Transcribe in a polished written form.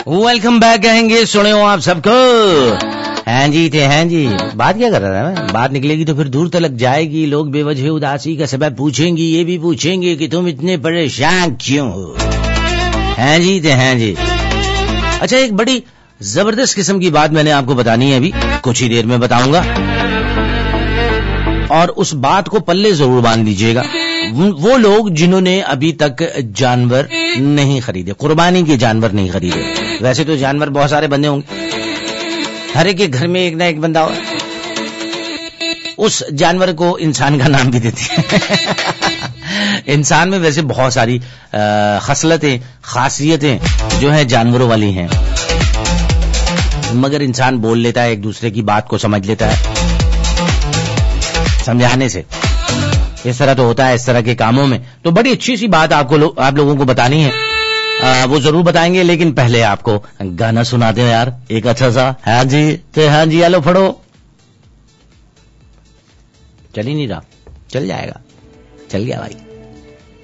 Welcome back कहेंगे, सुने हो आप सबको। हाँ जी थे, हाँ जी। बात क्या कर रहा था मैं? बात निकलेगी तो फिर दूर तक जाएगी। लोग बेवजह उदासी का सबब पूछेंगे, ये भी पूछेंगे कि तुम इतने परेशान क्यों हो। हाँ जी थे, हाँ जी। अच्छा, एक बड़ी जबरदस्त किस्म की बात मैंने आपको बतानी है, अभी कुछ ही देर में बताऊंगा, और उस बात को पल्ले जरूर बांध लीजिएगा। वो लोग जिन्होंने अभी तक जानवर नहीं खरीदे, कुर्बानी के जानवर नहीं खरीदे। वैसे तो जानवर बहुत सारे बंदे होंगे, हर एक के घर में एक ना एक बंदा हो, उस जानवर को इंसान का नाम भी देते हैं। इंसान में वैसे बहुत सारी खसलतें, खासियतें जो है जानवरों वाली हैं, मगर इंसान बोल लेता है, एक दूसरे की बात को समझ लेता है समझाने से। इस तरह तो होता है इस तरह के कामों में। तो बड़ी अच्छी सी बात आप लोगों को बतानी है, वो जरूर बताएंगे, लेकिन पहले आपको गाना सुनाते हैं यार, एक अच्छा सा। हाँ जी तो हाँ जी, आलो फड़ो। चल ही नहीं रहा, चल जाएगा, चल गया भाई।